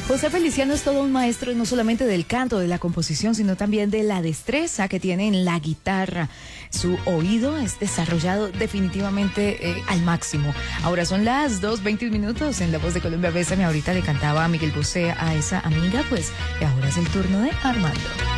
José Feliciano es todo un maestro no solamente del canto, de la composición, sino también de la destreza que tiene en la guitarra. Su oído es desarrollado definitivamente al máximo. Ahora son las 2:20 en La Voz de Colombia. Bésame, ahorita le cantaba a Miguel Bosé a esa amiga, pues ahora es el turno de Armando.